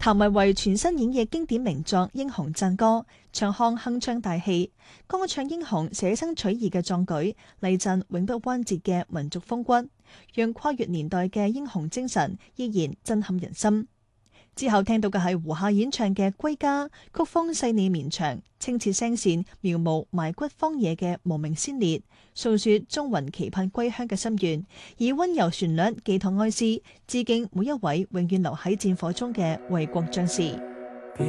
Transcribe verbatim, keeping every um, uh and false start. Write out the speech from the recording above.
譚維維全新演繹經典名作《英雄讚歌》，唱腔鏗鏘大氣，歌唱英雄捨生取義嘅壯舉，例陣永不彎折嘅民族風骨，讓跨越年代嘅英雄精神依然震撼人心。之後聽到嘅係胡夏演唱嘅《歸家》，曲風細膩綿長，清澈聲線描摹埋骨荒野嘅無名先烈，訴說忠魂期盼歸鄉嘅心願，以溫柔旋律寄託哀思，致敬每一位永遠留喺戰火中嘅為國將士。